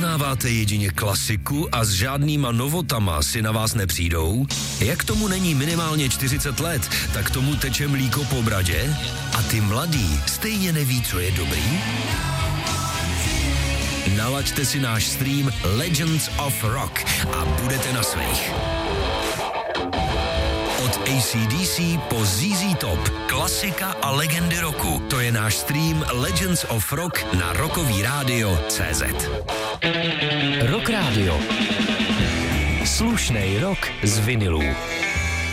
Poznáváte jedině klasiku a s žádnýma novotama si na vás nepřijdou? Jak tomu není minimálně 40 let, tak tomu teče mlíko po bradě? A ty mladý stejně neví, co je dobrý? Nalaďte si náš stream Legends of Rock a budete na svých. Od AC/DC po ZZ Top, klasika a legendy roku. To je náš stream Legends of Rock na rockovíradio.cz. Rock Radio. Slušnej rock z vinilů.